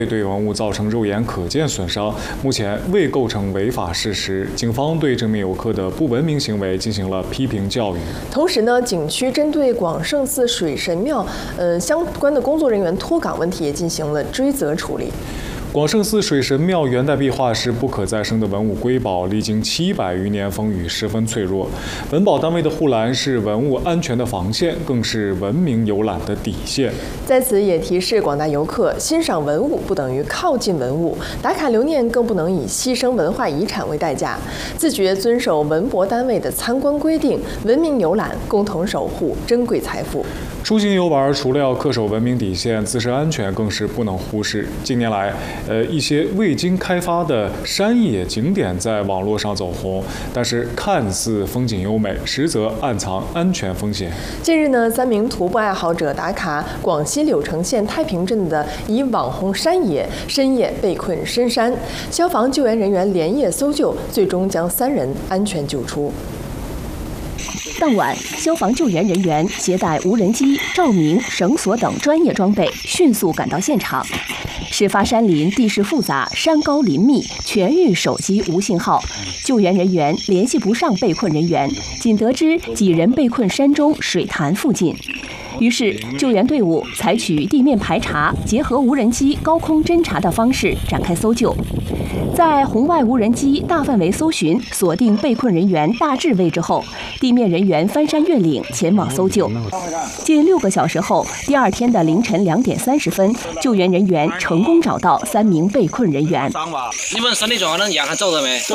对文物造成肉眼可见损伤，目前未构成违法事实。警方对这名游客的不文明行为进行了批评教育。 同时呢，景区针对广胜寺水神庙相关的工作人员脱岗问题也进行了追责处理。 广胜寺水神庙元代壁画是不可再生的文物瑰宝，历经700余年风雨，十分脆弱。文保单位的护栏是文物安全的防线，更是文明游览的底线。 在此也提示广大游客，欣赏文物不等于靠近文物，打卡留念更不能以牺牲文化遗产为代价。自觉遵守文博单位的参观规定，文明游览，共同守护珍贵财富。 出行游玩除了要恪守文明底线，自身安全更是不能忽视。近年来，一些未经开发的山野景点在网络上走红，但是看似风景优美，实则暗藏安全风险。 近日呢，3名徒步爱好者打卡广西柳城县太平镇的一网红山野，深夜被困深山，消防救援人员连夜搜救，最终将3人安全救出。 当晚，消防救援人员携带无人机、照明、绳索等专业装备，迅速赶到现场。事发山林地势复杂，山高林密，全域手机无信号，救援人员联系不上被困人员，仅得知几人被困山中水潭附近。于是，救援队伍采取地面排查，结合无人机高空侦察的方式展开搜救。在红外无人机大范围搜寻，锁定被困人员大致位置后，地面人员翻山越岭前往搜救。近6个小时后，第2天的凌晨2点30分，救援人员成功找到3名被困人员。 你们身体状况能样？还走得没？走。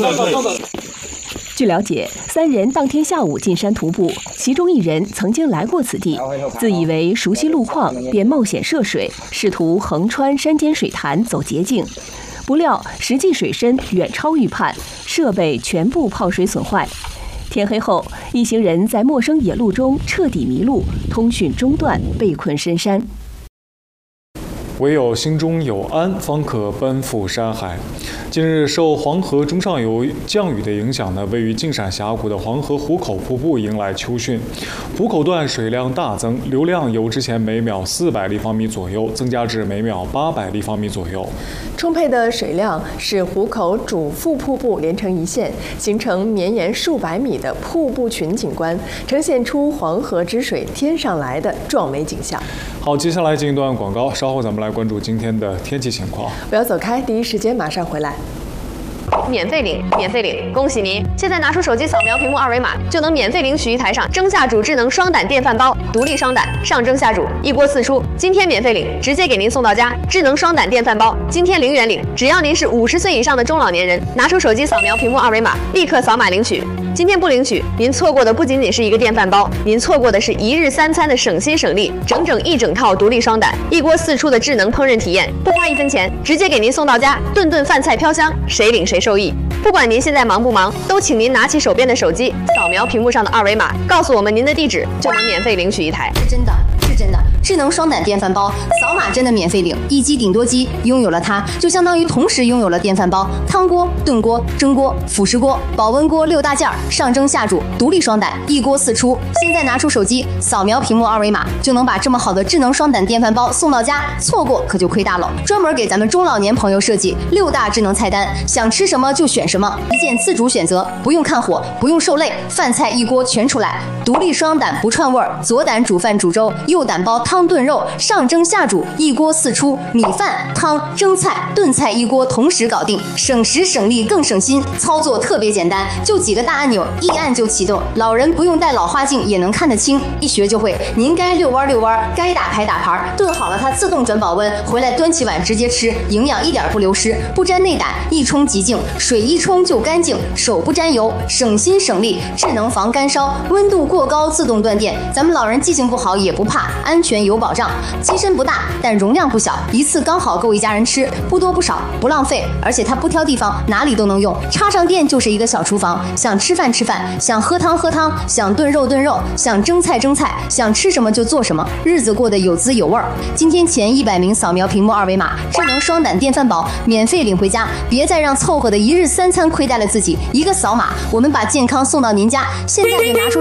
据了解，3人当天下午进山徒步，其中1人曾经来过此地，自以为熟悉路况，便冒险涉水，试图横穿山间水潭走捷径。不料实际水深远超预判，设备全部泡水损坏。天黑后，一行人在陌生野路中彻底迷路，通讯中断，被困深山。 唯有心中有安，方可奔赴山海。近日，受黄河中上游降雨的影响呢，位于径陕峡谷的黄河壶口瀑布迎来秋汛，壶口段水量大增，流量由之前每秒400立方米左右增加至每秒800立方米左右。 充沛的水量使壶口主副瀑布连成一线，形成绵延数百米的瀑布群景观，呈现出黄河之水天上来的壮美景象。 好，接下来进一段广告，稍后咱们来关注今天的天气情况。 不要走开，第一时间马上回来。 免费领，免费领！恭喜您！现在拿出手机扫描屏幕2维码，就能免费领取一台上蒸下煮智能双胆电饭煲，独立双胆，上蒸下煮，一锅4出。今天免费领，直接给您送到家。智能双胆电饭煲，今天0元领，只要您是50岁以上的中老年人，拿出手机扫描屏幕2维码，立刻扫码领取。今天不领取，您错过的不仅仅是一个电饭煲，您错过的是1日3餐的省心省力，整一整套独立双胆，一锅4出的智能烹饪体验，不花1分钱，直接给您送到家，顿顿饭菜飘香，谁领谁受益。不管您现在忙不忙，都请您拿起手边的手机，扫描屏幕上的2维码，告诉我们您的地址，就能免费领取一台。 是真的，是真的。智能双胆电饭煲，扫码真的免费领，一机顶多机，拥有了它，就相当于同时拥有了电饭煲、汤锅、炖锅、蒸锅、辅食锅、保温锅6大件，上蒸下煮，独立双胆，一锅4出。现在拿出手机，扫描屏幕2维码，就能把这么好的智能双胆电饭煲送到家，错过可就亏大了。专门给咱们中老年朋友设计6大智能菜单，想吃什么就选什么，一键自主选择，不用看火，不用受累，饭菜一锅全出来。独立双胆不串味儿，左胆煮饭煮粥，右胆煲汤炖肉，上蒸下煮，一锅4出，米饭、汤、蒸菜、炖菜一锅同时搞定，省时省力更省心，操作特别简单，就几个大按钮，一按就启动，老人不用戴老花镜也能看得清，一学就会。您该遛弯遛弯，该打牌打牌，炖好了它自动转保温，回来端起碗直接吃，营养一点不流失，不沾内胆，一冲即净，水一冲就干净，手不沾油，省心省力，智能防干烧，温度过高自动断电，咱们老人记性不好也不怕，安全有保障。机身不大，但容量不小，一次刚好够一家人吃，不多不少，不浪费，而且它不挑地方，哪里都能用，插上电就是一个小厨房，想吃饭吃饭，想喝汤喝汤，想炖肉炖肉，想蒸菜蒸菜，想吃什么就做什么，日子过得有滋有味儿。今天前100名扫描屏幕2维码，智能双胆电饭煲免费领回家，别再让凑合的1日3餐亏待了自己，一个扫码，我们把健康送到您家。现在就拿出手机扫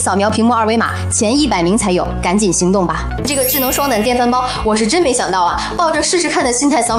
扫描屏幕二维码，前100名才有，赶紧行动吧！这个智能双胆电饭煲，我是真没想到啊，抱着试试看的心态扫。